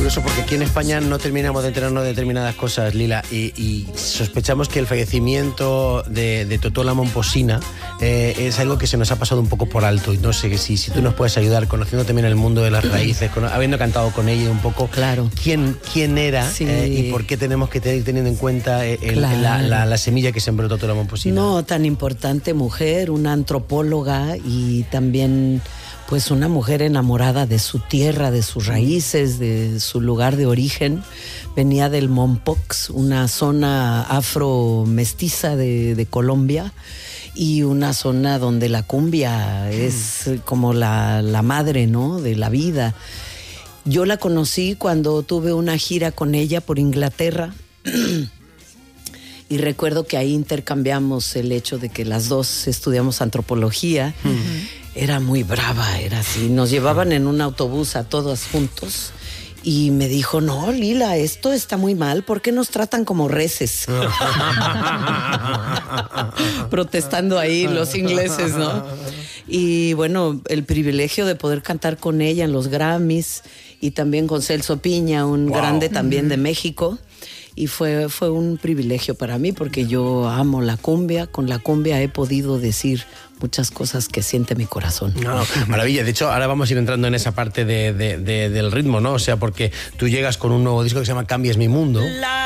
curioso porque aquí en España no terminamos de enterarnos de determinadas cosas, Lila, y sospechamos que el fallecimiento de Totò Momposina es algo que se nos ha pasado un poco por alto. Y no sé si tú nos puedes ayudar, conociendo también el mundo de las raíces, habiendo cantado con ella un poco, claro, quién era, sí, y por qué tenemos que ir teniendo en cuenta la semilla que sembró Totò Momposina. No, tan importante mujer, una antropóloga y también pues una mujer enamorada de su tierra, de sus raíces, de su lugar de origen. Venía del Mompox, una zona afro-mestiza de Colombia, y una zona donde la cumbia es como la madre, ¿no?, de la vida. Yo la conocí cuando tuve una gira con ella por Inglaterra y recuerdo que ahí intercambiamos el hecho de que las dos estudiamos antropología. Era muy brava, era así. Nos llevaban en un autobús a todos juntos y me dijo, no, Lila, esto está muy mal, ¿por qué nos tratan como reces? Protestando ahí los ingleses, ¿no? Y bueno, el privilegio de poder cantar con ella en los Grammys y también con Celso Piña, un grande también de México. Y fue un privilegio para mí porque yo amo la cumbia. Con la cumbia he podido decir muchas cosas que siente mi corazón. No, maravilla. De hecho, ahora vamos a ir entrando en esa parte del ritmo, ¿no? O sea, porque tú llegas con un nuevo disco que se llama Cambies mi mundo.